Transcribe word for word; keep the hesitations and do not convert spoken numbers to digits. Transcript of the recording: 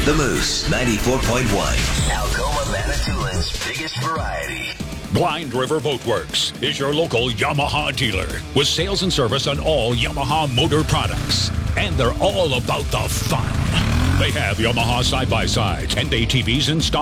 The Moose, ninety-four point one. Algoma, Manitoulин's biggest variety. Blind River Boat Works is your local Yamaha dealer with sales and service on all Yamaha motor products. And they're all about the fun. They have Yamaha side-by-sides and A T Vs in stock.